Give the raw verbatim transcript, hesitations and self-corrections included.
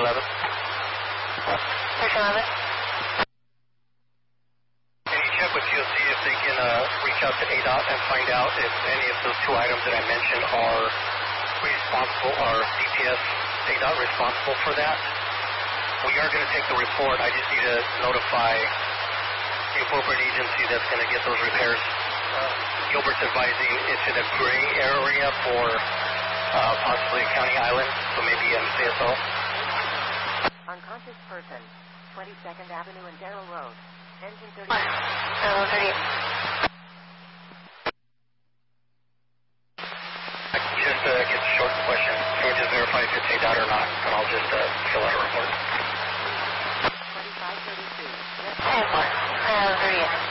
eleven. thirteen eleven. Can you check with G O C if they can uh, reach out to A D O T and find out if any of those two items that I mentioned are responsible, are C P S A D O T responsible for that? We are going to take the report. I just need to notify the appropriate agency that's going to get those repairs. Uh, Gilbert's advising it's in a gray area for uh, possibly a county island, so maybe M C S O. Unconscious person, twenty-second Avenue and Darrell Road. Engine thirty. Uh, thirty. I can just uh, get a short question. Can we just verify if it's A D O T or not, and I'll just uh, fill out a report. twenty-five thirty-two. ten four. Uh, thirty.